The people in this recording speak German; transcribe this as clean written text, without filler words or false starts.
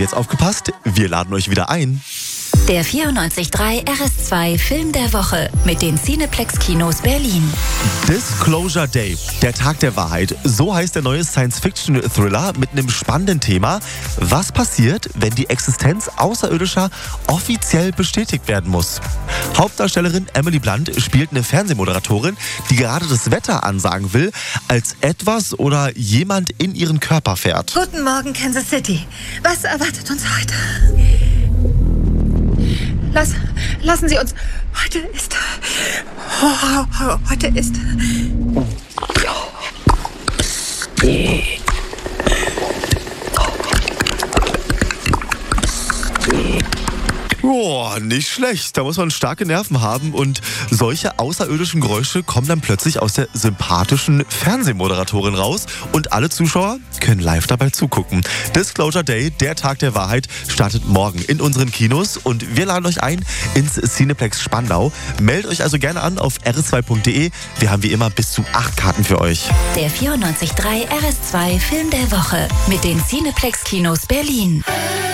jetzt aufgepasst, wir laden euch wieder ein. Der 94.3 RS2 Film der Woche mit den Cineplex Kinos Berlin. Disclosure Day, der Tag der Wahrheit. So heißt der neue Science-Fiction-Thriller mit einem spannenden Thema. Was passiert, wenn die Existenz Außerirdischer offiziell bestätigt werden muss? Hauptdarstellerin Emily Blunt spielt eine Fernsehmoderatorin, die gerade das Wetter ansagen will, als etwas oder jemand in ihren Körper fährt. Guten Morgen, Kansas City. Was erwartet uns heute? Lassen Sie uns. Heute ist. Boah, nicht schlecht. Da muss man starke Nerven haben und solche außerirdischen Geräusche kommen dann plötzlich aus der sympathischen Fernsehmoderatorin raus und alle Zuschauer können live dabei zugucken. Disclosure Day, der Tag der Wahrheit, startet morgen in unseren Kinos und wir laden euch ein ins Cineplex Spandau. Meldet euch also gerne an auf rs2.de. Wir haben wie immer bis zu 8 Karten für euch. Der 94.3 RS2 Film der Woche mit den Cineplex Kinos Berlin.